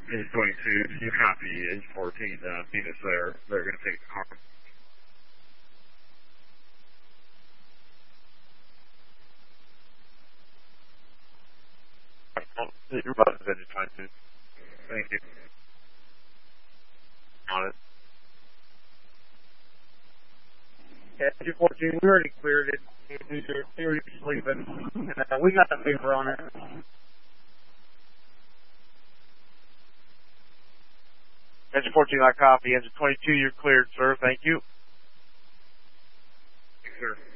Engine 22, you copy. Engine 14, meet us there. They're going to take the car. Hit your buttons, Engine 22. Thank you. On it. Yeah, Engine 14, we already cleared it. You're sleeping. We got the paper on it. Engine 14, I copy. Engine 22, you're cleared, sir. Thank you. Yes, sir.